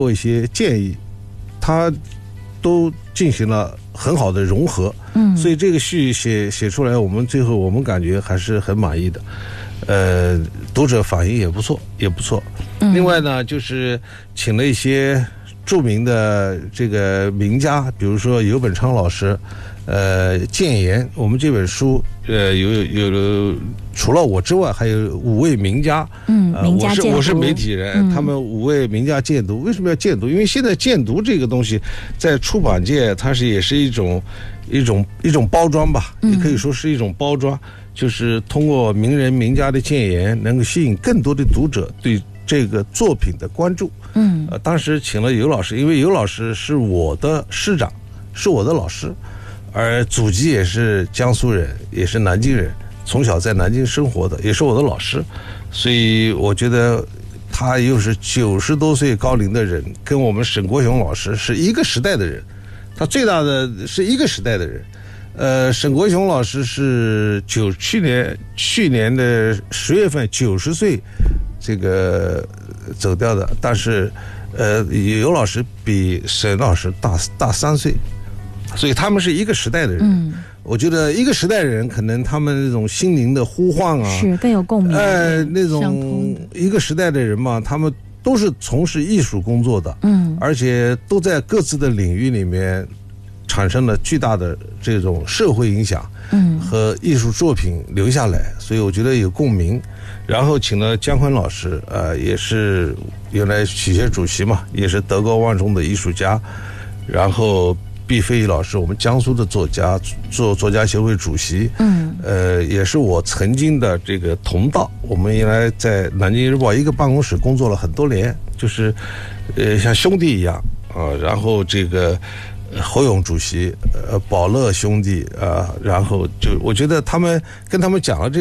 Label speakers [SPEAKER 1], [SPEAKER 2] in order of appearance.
[SPEAKER 1] 做一些建议，他都进行了很好的融合。所以这个序写出来，我们最后我们感觉还是很满意的。读者反应也不错。另外呢，就是请了一些著名的这个名家，比如说游本昌老师，谏言。我们这本书有除了我之外，还有5位名家。
[SPEAKER 2] 名家荐读。
[SPEAKER 1] 我是媒体人，他们5位名家荐读。为什么要荐读？因为现在荐读这个东西，在出版界它也是一种包装吧，也可以说是一种包装，就是通过名人名家的谏言，能够吸引更多的读者对这个作品的关注。当时请了游老师，因为游老师是我的师长，是我的老师，而祖籍也是江苏人，也是南京人，从小在南京生活的，也是我的老师，所以我觉得他又是90多岁高龄的人，跟我们沈国雄老师是一个时代的人，他最大的是一个时代的人。沈国雄老师是去年的10月份90岁这个走掉的，但是游老师比沈老师大3岁，所以他们是一个时代的人。我觉得一个时代的人，可能他们那种心灵的呼唤啊，
[SPEAKER 2] 是更有共鸣。
[SPEAKER 1] 那种一个时代的人嘛，他们都是从事艺术工作的，而且都在各自的领域里面产生了巨大的这种社会影响，和艺术作品留下来，所以我觉得有共鸣。然后请了姜昆老师，也是原来曲协主席嘛，也是德高望重的艺术家。然后毕飞宇老师，我们江苏的作家，做作家协会主席，也是我曾经的这个同道。我们原来在南京日报一个办公室工作了很多年，就是像兄弟一样啊。然后这个侯勇主席，宝乐兄弟啊，然后就我觉得跟他们讲了这个